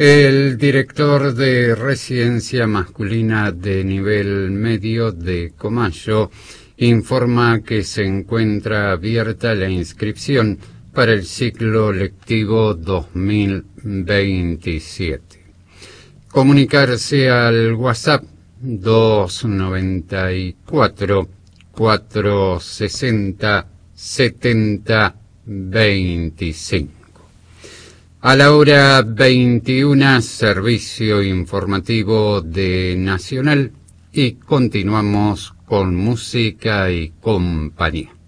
El director de Residencia Masculina de Nivel Medio de Comayo informa que se encuentra abierta la inscripción para el ciclo lectivo 2027. Comunicarse al WhatsApp 294 460 70 25. A la hora 21, servicio informativo de Nacional, y continuamos con música y compañía.